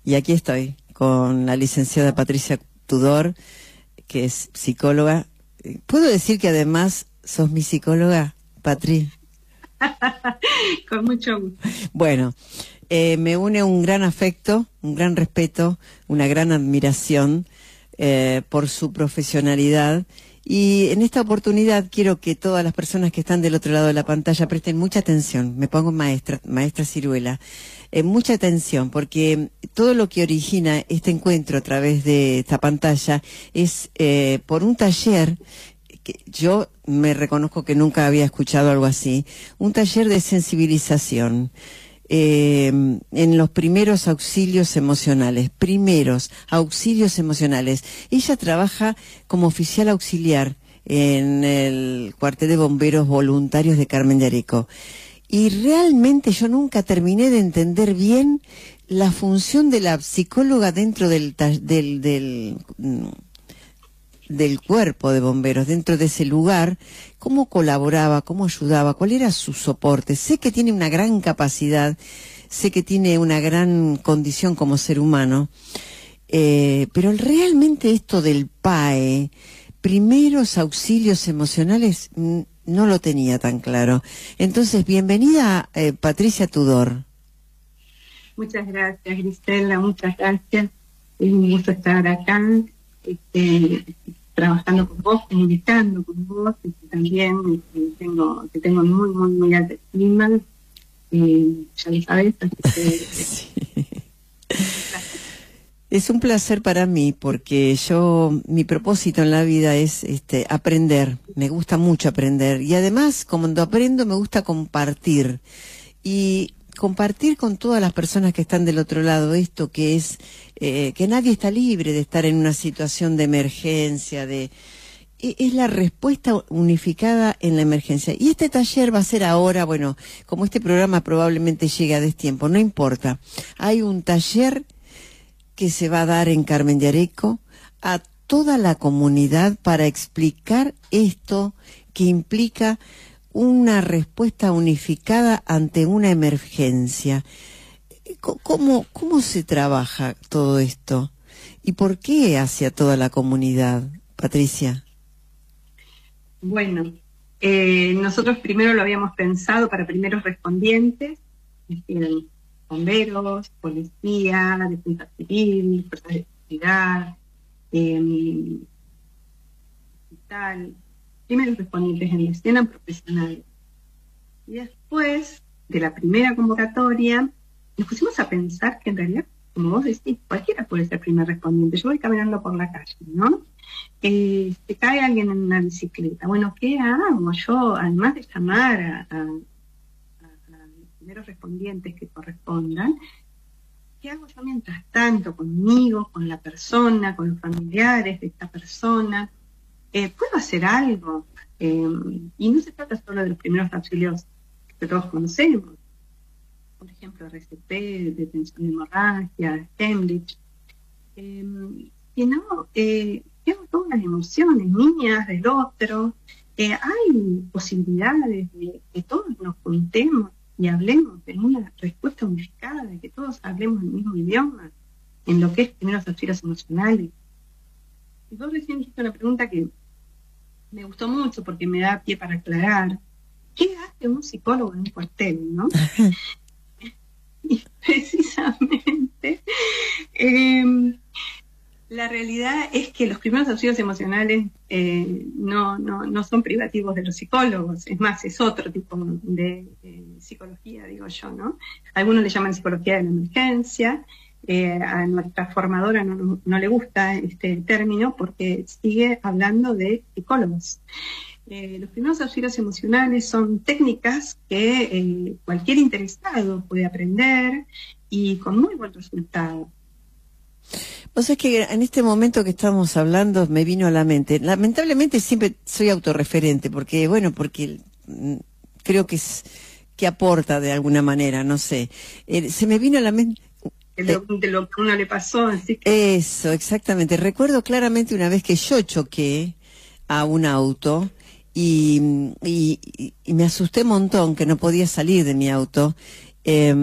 Y aquí estoy con la licenciada Patricia Tudor, que es psicóloga. ¿Puedo decir que además sos mi psicóloga, Patri? Con mucho gusto. Bueno, me une un gran afecto, un gran respeto, una gran admiración por su profesionalidad. Y en esta oportunidad quiero que todas las personas que están del otro lado de la pantalla presten mucha atención. Me pongo maestra Ciruela. Mucha atención, porque todo lo que origina este encuentro a través de esta pantalla es por un taller que yo me reconozco que nunca había escuchado algo así, un taller de sensibilización en los primeros auxilios emocionales. Ella trabaja como oficial auxiliar en el cuartel de bomberos voluntarios de Carmen de Areco. Y realmente yo nunca terminé de entender bien la función de la psicóloga dentro del cuerpo de bomberos, dentro de ese lugar, cómo colaboraba, cómo ayudaba, cuál era su soporte. Sé que tiene una gran capacidad, sé que tiene una gran condición como ser humano, pero realmente esto del PAE, primeros auxilios emocionales, no lo tenía tan claro. Entonces, bienvenida, Patricia Tudor. Muchas gracias, Griselda, muchas gracias. Es un gusto estar acá, trabajando con vos, comunicando con vos, y también te tengo muy alta estima, ya lo sabes, así que... Sí. Es un placer para mí, porque mi propósito en la vida es aprender. Me gusta mucho aprender. Y además, cuando aprendo, me gusta compartir. Y compartir con todas las personas que están del otro lado esto que es que nadie está libre de estar en una situación de emergencia, es la respuesta unificada en la emergencia. Y este taller va a ser ahora, bueno, como este programa probablemente llegue a destiempo, no importa. Hay un taller que se va a dar en Carmen de Areco a toda la comunidad para explicar esto que implica una respuesta unificada ante una emergencia. ¿Cómo se trabaja todo esto? ¿Y por qué hacia toda la comunidad, Patricia? Bueno, nosotros primero lo habíamos pensado para primeros respondientes, es decir, bomberos, policía, defensa civil, fuerzas de seguridad, hospital, primeros respondientes en la escena profesional. Y después de la primera convocatoria, nos pusimos a pensar que en realidad, como vos decís, cualquiera puede ser primer respondiente. Yo voy caminando por la calle, ¿no? Se cae alguien en una bicicleta. Bueno, ¿qué hago? Yo, además de llamar a primeros respondientes que correspondan, ¿qué hago yo mientras tanto conmigo, con la persona, con los familiares de esta persona? ¿Puedo hacer algo? Y no se trata solo de los primeros auxilios que todos conocemos, por ejemplo, RCP, detención de hemorragia, Hemlich, sino tengo todas las emociones, niñas, del otro. Hay posibilidades de que todos nos juntemos y hablemos en una respuesta unificada, de que todos hablemos el mismo idioma, en lo que es primeros auxilios emocionales. Y vos recién dijiste una pregunta que me gustó mucho porque me da pie para aclarar. ¿Qué hace un psicólogo en un cuartel, no? Y precisamente, la realidad es que los primeros auxilios emocionales no son privativos de los psicólogos, es más, es otro tipo de psicología, digo yo, ¿no? Algunos le llaman psicología de la emergencia, a nuestra formadora no le gusta este término porque sigue hablando de psicólogos. Los primeros auxilios emocionales son técnicas que cualquier interesado puede aprender y con muy buen resultado. O sea, es que en este momento que estamos hablando me vino a la mente, lamentablemente siempre soy autorreferente, porque creo que aporta de alguna manera, no sé, se me vino a la mente... De lo que a uno le pasó, así que... Eso, exactamente. Recuerdo claramente una vez que yo choqué a un auto y me asusté un montón, que no podía salir de mi auto.